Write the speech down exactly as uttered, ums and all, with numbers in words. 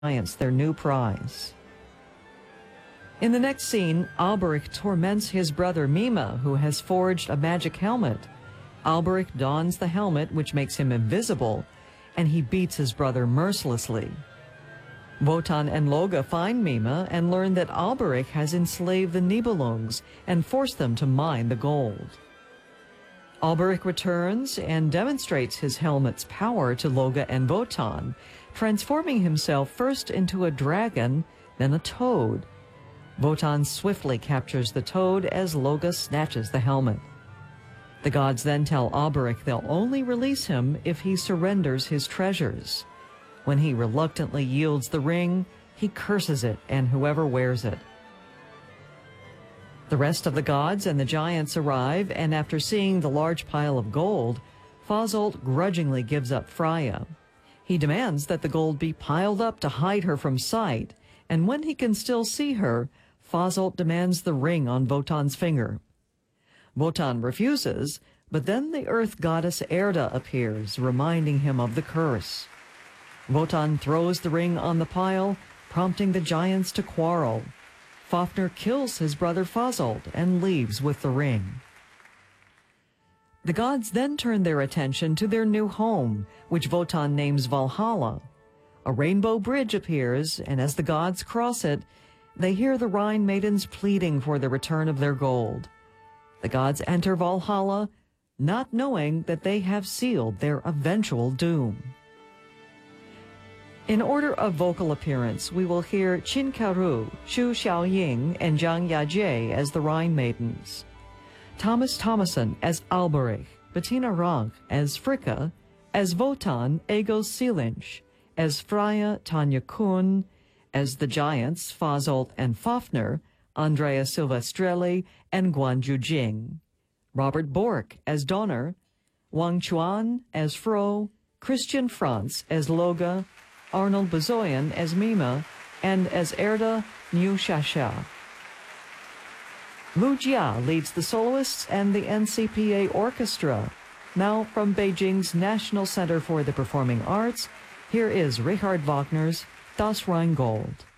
giants their new prize. In the next scene, Alberic torments his brother Mima, who has forged a magic helmet. Alberic dons the helmet, which makes him invisible, and he beats his brother mercilessly. Wotan and Loge find Mima and learn that Alberic has enslaved the Nibelungs and forced them to mine the gold. Alberic returns and demonstrates his helmet's power to Loge and Wotan, transforming himself first into a dragon, then a toad. Wotan swiftly captures the toad as Loge snatches the helmet. The gods then tell Alberic they'll only release him if he surrenders his treasures. When he reluctantly yields the ring, he curses it and whoever wears it. The rest of the gods and the giants arrive, and after seeing the large pile of gold, Fasolt grudgingly gives up Freya. He demands that the gold be piled up to hide her from sight, and when he can still see her, Fasolt demands the ring on Wotan's finger. Wotan refuses, but then the earth goddess Erda appears, reminding him of the curse. Wotan throws the ring on the pile, prompting the giants to quarrel. Fafnir kills his brother Fasolt and leaves with the ring. The gods then turn their attention to their new home, which Wotan names Valhalla. A rainbow bridge appears, and as the gods cross it, they hear the Rhine maidens pleading for the return of their gold. The gods enter Valhalla, not knowing that they have sealed their eventual doom. In order of vocal appearance, we will hear Qin Karu, Xu Xiaoying, and Zhang Yajie as the Rhine maidens, Thomas Thomason as Alberic, Bettina Rank as Fricka, as Wotan, Egil Seelinch, as Freya, Tanya Kuhn, as the giants, Fasolt and Fafnir, Andrea Silvestrelli and Guanju Jing, Robert Bork as Donner, Wang Chuan as Fro, Christian Franz as Loge, Arnold Bazoyan as Mima, and as Erda, Niu Shasha. Lu Jia leads the soloists and the N C P A Orchestra. Now from Beijing's National Center for the Performing Arts, here is Richard Wagner's Das Rheingold.